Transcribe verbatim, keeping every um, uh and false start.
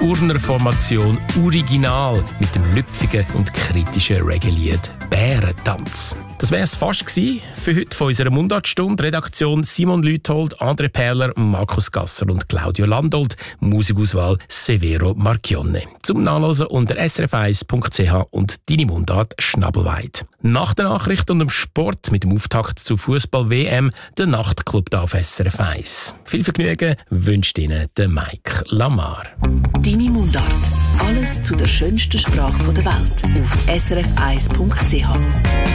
Urner Formation Original mit dem lüpfigen und kritischen Reggae-Lied «Bärentanz». Das wäre es fast gewesen für heute von unserer Mundartstunde. Redaktion Simon Lüthold, André Perler, Markus Gasser und Claudio Landolt. Musikauswahl Severo Marchionne. Zum Nachlesen unter s r f eins punkt c h und deine Mundart schnabelweit. Nach der Nachricht und dem Sport mit dem Auftakt zur Fußball-W M, der Nachtclub da auf S R F eins. Viel Vergnügen wünscht Ihnen der Mike Lamar. Deine Mundart. Alles zu der schönsten Sprache der Welt auf s r f eins punkt c h.